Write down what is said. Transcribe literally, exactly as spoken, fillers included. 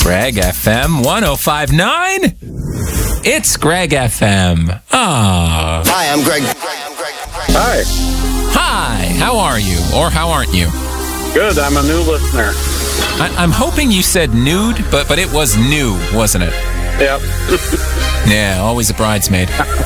Greg F M one oh five point nine. It's Greg F M. Ah. Hi, I'm Greg. Hi. Hi, how are you? Or how aren't you? Good, I'm a new listener. I, I'm hoping you said nude, but, but it was new, wasn't it? Yep. Yeah, always a bridesmaid.